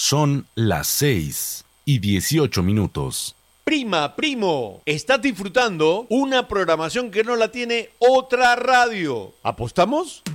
Son las 6:18. Prima, primo, estás disfrutando una programación que no la tiene otra radio. ¿Apostamos?